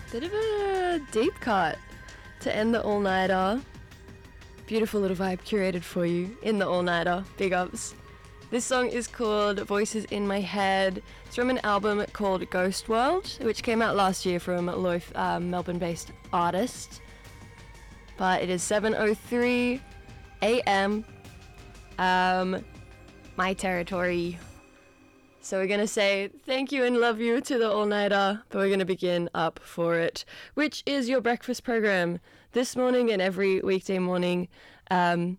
Bit of a deep cut to end the all-nighter. Beautiful little vibe curated for you in the all-nighter. Big ups. This song is called Voices in My Head. It's from an album called Ghost World, which came out last year from Loif, Melbourne-based artist. But it is 7:03 a.m. My territory. So we're going to say thank you and love you to the all-nighter, but we're going to begin up for it, which is your breakfast program this morning and every weekday morning on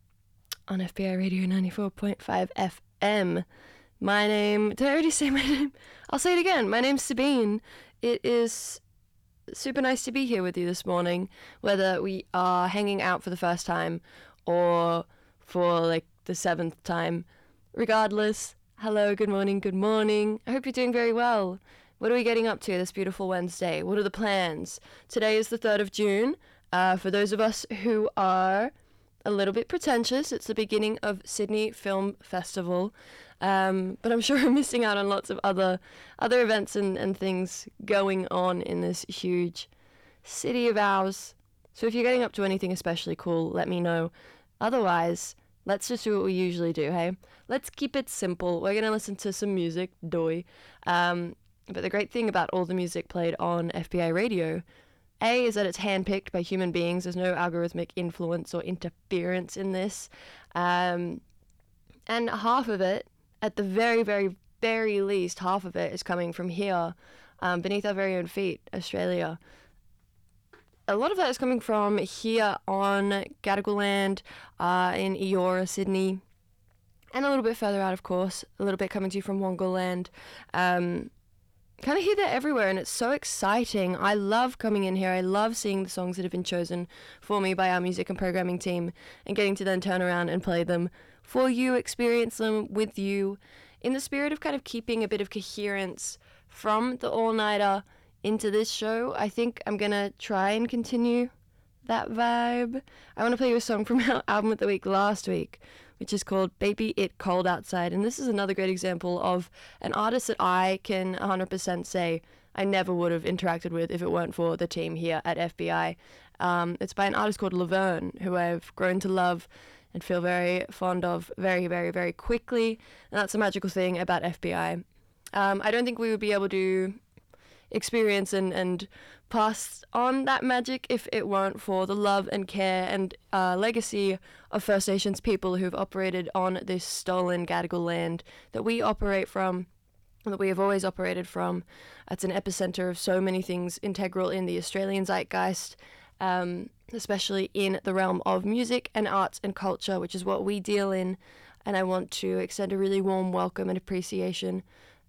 FBI Radio 94.5 FM. My name, did I already say my name? I'll say it again. My name's Sabine. It is super nice to be here with you this morning, whether we are hanging out for the first time or for like the 7th time. Regardless, hello, good morning, good morning. I hope you're doing very well. What are we getting up to this beautiful Wednesday? What are the plans? Today is the 3rd of June. For those of us who are a little bit pretentious, it's the beginning of Sydney Film Festival. But I'm sure I'm missing out on lots of other events and things going on in this huge city of ours. So if you're getting up to anything especially cool, let me know. Otherwise, let's just do what we usually do, hey? Let's keep it simple. We're going to listen to some music, doy. But the great thing about all the music played on FBI Radio, A, is that it's handpicked by human beings. There's no algorithmic influence or interference in this. And half of it, at the very, very, very least, half of it is coming from here, beneath our very own feet, Australia. A lot of that is coming from here on Gadigal land, in Eora, Sydney, and a little bit further out, of course, a little bit coming to you from Wongal land. Kind of hear that everywhere, and it's so exciting. I love coming in here. I love seeing the songs that have been chosen for me by our music and programming team and getting to then turn around and play them for you, experience them with you, in the spirit of kind of keeping a bit of coherence from the all-nighter into this show. I think I'm going to try and continue that vibe. I want to play you a song from our album of the week last week, which is called Baby It Cold Outside. And this is another great example of an artist that I can 100% say I never would have interacted with if it weren't for the team here at FBI. It's by an artist called Laverne, who I've grown to love and feel very fond of very, very, very quickly. And that's a magical thing about FBI. I don't think we would be able to experience and pass on that magic if it weren't for the love and care and legacy of First Nations people who've operated on this stolen Gadigal land that we operate from, that we have always operated from. It's an epicenter of so many things integral in the Australian zeitgeist, especially in the realm of music and arts and culture, which is what we deal in. And I want to extend a really warm welcome and appreciation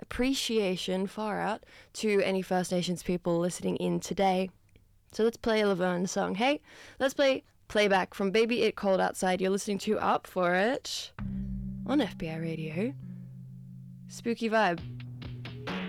far out to any First Nations people listening in today. So let's play a Laverne song. Hey, let's play playback from Baby It Cold Outside. You're listening to Up For It on FBI Radio. Spooky vibe.